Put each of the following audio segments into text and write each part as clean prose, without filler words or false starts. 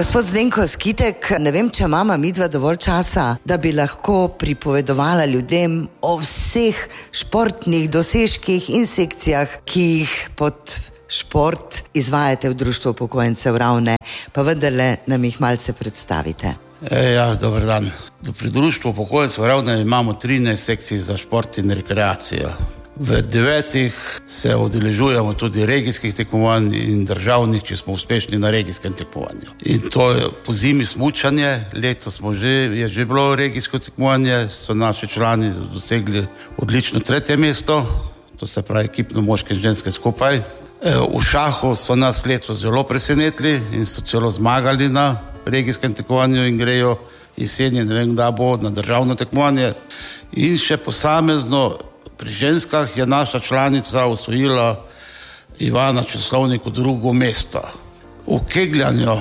Gospod Zdenko Skitek, ne vem, če imamo midva dovolj časa, da bi lahko pripovedovala ljudem o vseh športnih dosežkih in sekcijah, ki jih pod šport izvajate v Društvu upokojencev Ravne, pa vendarle nam jih malce predstavite. Dober dan. Pri Društvu upokojencev Ravne imamo 13 sekcij za šport in rekreacijo. V 9 se udeležujemo tudi regijskih tekmovanj in državnih, če smo uspešni na regijskem tekmovanju. In to je po zimi smučanje, letos je že bilo regijsko tekmovanje, so naši člani dosegli odlično 3. mesto, to se pravi ekipno moške in ženske skupaj. V šahu so nas letos zelo presenetili in so celo zmagali na regijskem tekmovanju in grejo jeseni, ne vem, da bo na državno tekmovanje. In še posamezno pri ženskah je naša članica osvojila Ivana Časlovnik 2. mesto. V kegljanju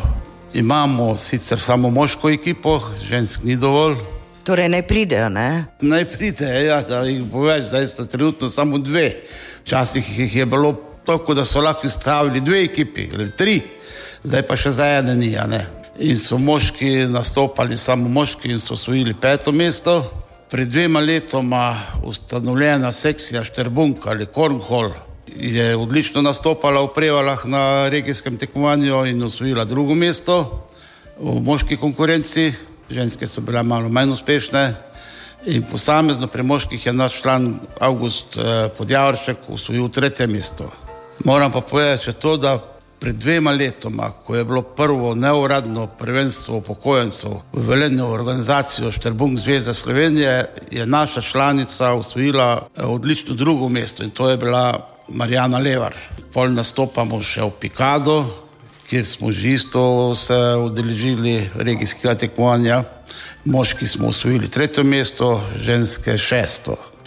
imamo sicer samo moško ekipo, žensk ni dovolj. Torej naj pridejo, ne? Naj pridejo, da jih bo več, zdaj sta trenutno samo 2. Včasih jih je bilo toliko, da so lahko stavili 2 ekipi, ali 3, zdaj pa še za ene ni, ne? In so moški nastopali, samo moški, in so osvojili 5. mesto. Pred 2 letoma ustanovljena sekcija Šterbunk ali Kornhol je odlično nastopala v Prevaljah na regijskem tekmovanju in osvojila 2. mesto v moški konkurenci. Ženske so bile malo manj uspešne in posamezno pri moških je naš član Avgust Podjavršek osvojil 3. mesto. Moram pa povedati še to, da pred 2 letoma, ko je bilo prvo neuradno prvenstvo upokojencev v Velenju organizacijo Šterbunk Zveze Slovenije, je naša članica osvojila odlično 2. mesto in to je bila Marjana Levar. Pol nastopamo še v Pikadu, kjer smo že isto se udeležili regijskega tekmovanja. Moški smo osvojili 3. mesto, ženske 6.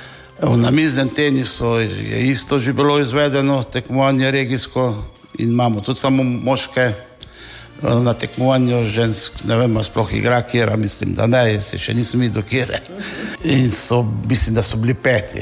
V namiznem tenisu je isto že bilo izvedeno tekmovanje regijsko in imamo tudi samo moške. Na tekmovanju žensk, ne vem, sploh igra kjera, mislim, da ne, jaz še nisem videl kjere. In mislim, da so bili 5.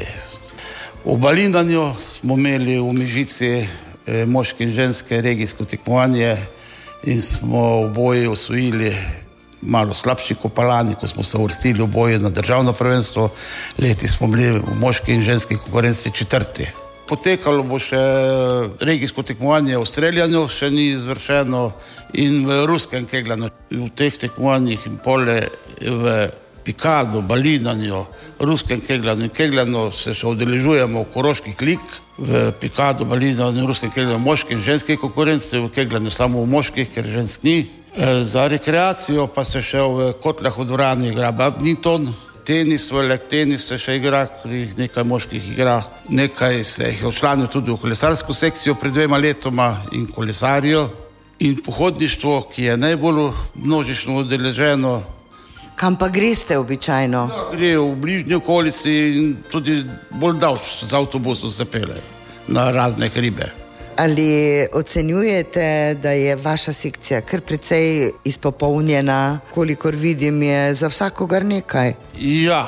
V balinanju smo imeli v Mežici moške in ženske regijsko tekmovanje in smo oboji osvojili, malo slabši kot lani, ko smo se uvrstili oboji na državno prvenstvo. Leti smo bili v moški in ženski konkurenci 4. Potekalo bo še regijsko tekmovanje v streljanju, še ni izvršeno, in v ruskem kegljanju. V teh tekmovanjih in pole v Pikadu, balinanju, ruskem kegljanju in kegljanju se še udeležujemo v koroških lig, v Pikadu, balinanju in ruskem kegljanju moški in ženski konkurenci, v kegljanju samo v moških, ker žensk ni. Za rekreacijo pa se še v Kotlah v dvorani igra badminton, tenis, velik tenis se še igra, nekaj moških igra, nekaj se jih je včlanilo tudi v kolesarsko sekcijo pred 2 letoma in kolesarijo. In pohodništvo, ki je najbolj množično udeleženo. Kam pa greste običajno? Gre v bližnji okolici in tudi bolj daleč z avtobusom se pelje na razne hribe. Ali ocenjujete, da je vaša sekcija kar precej izpopolnjena, kolikor vidim, je za vsakogar nekaj? Ja,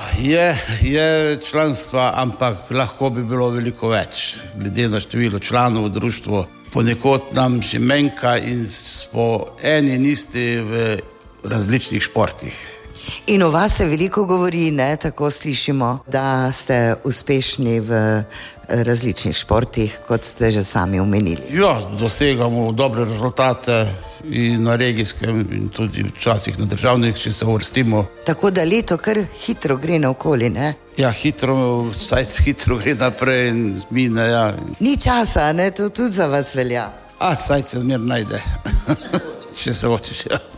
je članstva, ampak lahko bi bilo veliko več. Glede na število članov v društvu, ponekod nam še manjka in smo eni in isti v različnih športih. In o vas se veliko govori, ne? Tako slišimo, da ste uspešni v različnih športih, kot ste že sami omenili. Ja, dosegamo dobre rezultate in na regijskem in tudi včasih na državnih, če se uvrstimo. Tako da leto kar hitro gre naokoli, ne? Ja, hitro gre naprej in mine, ja. Ni časa, ne? To tudi za vas velja. Saj se zmer najde, če se hočeš, ja.